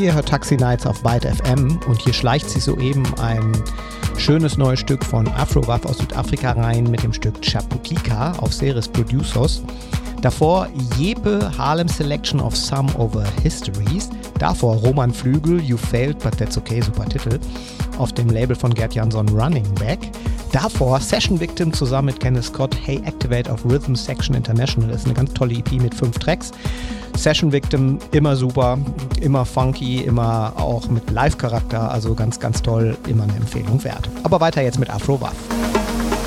Ihr hört Taxi Nights auf Byte FM und hier schleicht sich soeben ein schönes neues Stück von Afro-Wav aus Südafrika rein mit dem Stück Chaputika auf Ceres Producers. Davor Jeppe Harlem Selection of Some Over Histories. Davor Roman Flügel, You Failed But That's Okay, super Titel, auf dem Label von Gerd Jansson Running Back. Davor Session Victim zusammen mit Kenneth Scott, Hey Activate auf Rhythm Section International. Das ist eine ganz tolle EP mit 5 Tracks. Session Victim, immer super, immer funky, immer auch mit Live-Charakter, also ganz, ganz toll, immer eine Empfehlung wert. Aber weiter jetzt mit Afro-Wav.